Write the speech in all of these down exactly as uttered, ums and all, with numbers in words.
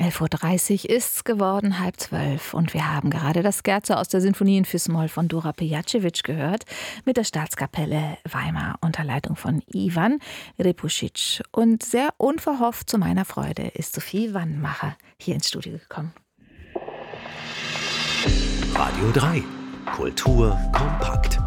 elf Uhr dreißig ist's geworden, halb zwölf. Und wir haben gerade das Scherzo aus der Sinfonie in Fis-Moll von Dora Pejacevic gehört, mit der Staatskapelle Weimar unter Leitung von Ivan Repusic. Und sehr unverhofft zu meiner Freude ist Sophie Wannmacher hier ins Studio gekommen. Radio drei. Kultur kompakt.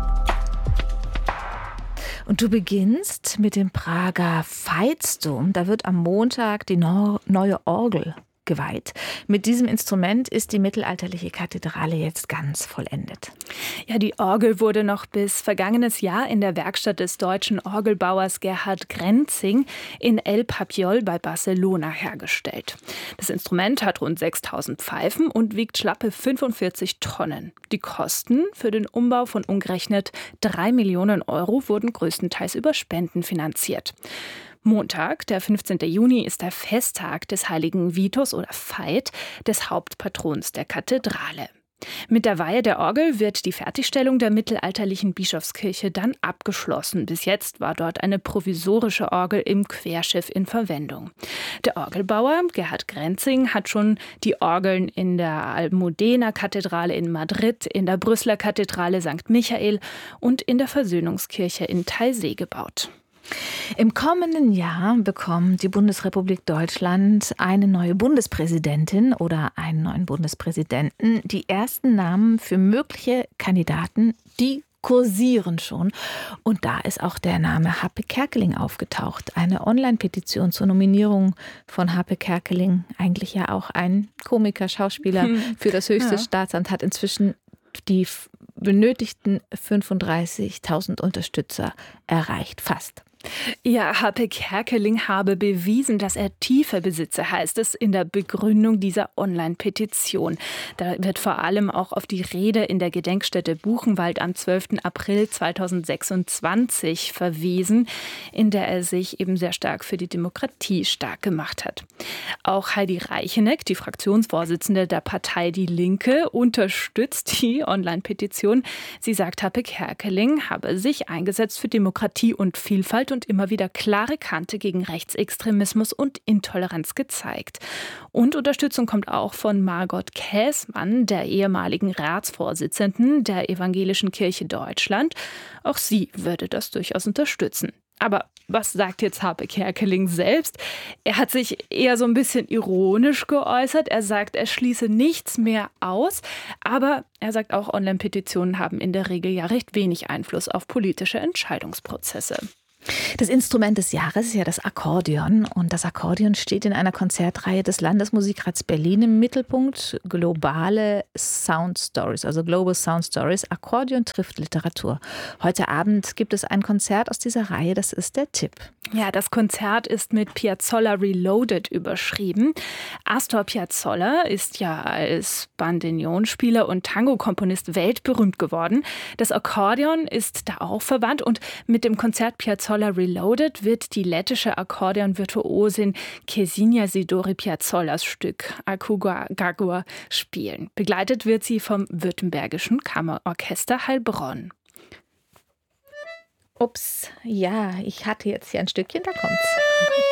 Und du beginnst mit dem Prager Veitsdom. Da wird am Montag die no- neue Orgel geweiht. Mit diesem Instrument ist die mittelalterliche Kathedrale jetzt ganz vollendet. Ja, die Orgel wurde noch bis vergangenes Jahr in der Werkstatt des deutschen Orgelbauers Gerhard Grenzing in El Papiol bei Barcelona hergestellt. Das Instrument hat rund sechstausend Pfeifen und wiegt schlappe fünfundvierzig Tonnen. Die Kosten für den Umbau von umgerechnet drei Millionen Euro wurden größtenteils über Spenden finanziert. Montag, der fünfzehnten Juni, ist der Festtag des heiligen Vitus oder Veit, des Hauptpatrons der Kathedrale. Mit der Weihe der Orgel wird die Fertigstellung der mittelalterlichen Bischofskirche dann abgeschlossen. Bis jetzt war dort eine provisorische Orgel im Querschiff in Verwendung. Der Orgelbauer Gerhard Grenzing hat schon die Orgeln in der Almudena-Kathedrale in Madrid, in der Brüsseler Kathedrale Sankt Michael und in der Versöhnungskirche in Taizé gebaut. Im kommenden Jahr bekommt die Bundesrepublik Deutschland eine neue Bundespräsidentin oder einen neuen Bundespräsidenten. Die ersten Namen für mögliche Kandidaten, die kursieren schon. Und da ist auch der Name Happe Kerkeling aufgetaucht. Eine Online-Petition zur Nominierung von Happe Kerkeling, eigentlich ja auch ein Komiker, Schauspieler, hm. für das höchste ja. Staatsamt, hat inzwischen die benötigten fünfunddreißigtausend Unterstützer erreicht. Fast. Ja, Happe Kerkeling habe bewiesen, dass er tiefe besitze, heißt es in der Begründung dieser Online-Petition. Da wird vor allem auch auf die Rede in der Gedenkstätte Buchenwald am zwölften April zweitausendsechsundzwanzig verwiesen, in der er sich eben sehr stark für die Demokratie stark gemacht hat. Auch Heidi Reicheneck, die Fraktionsvorsitzende der Partei Die Linke, unterstützt die Online-Petition. Sie sagt, Happe Kerkeling habe sich eingesetzt für Demokratie und Vielfalt und immer wieder klare Kante gegen Rechtsextremismus und Intoleranz gezeigt. Und Unterstützung kommt auch von Margot Käßmann, der ehemaligen Ratsvorsitzenden der Evangelischen Kirche Deutschland. Auch sie würde das durchaus unterstützen. Aber was sagt jetzt Happe Kerkeling selbst? Er hat sich eher so ein bisschen ironisch geäußert. Er sagt, er schließe nichts mehr aus. Aber er sagt auch, Online-Petitionen haben in der Regel ja recht wenig Einfluss auf politische Entscheidungsprozesse. Das Instrument des Jahres ist ja das Akkordeon. Und das Akkordeon steht in einer Konzertreihe des Landesmusikrats Berlin im Mittelpunkt. Globale Sound Stories, also Global Sound Stories. Akkordeon trifft Literatur. Heute Abend gibt es ein Konzert aus dieser Reihe. Das ist der Tipp. Ja, das Konzert ist mit Piazzolla Reloaded überschrieben. Astor Piazzolla ist ja als Bandeonspieler und Tango-Komponist weltberühmt geworden. Das Akkordeon ist da auch verwandt und mit dem Konzert Piazzolla Reloaded wird die lettische Akkordeon-Virtuosin Ksenia Sidori Piazzolas Stück Aconcagua spielen. Begleitet wird sie vom Württembergischen Kammerorchester Heilbronn. Ups, ja, ich hatte jetzt hier ein Stückchen, da kommt's.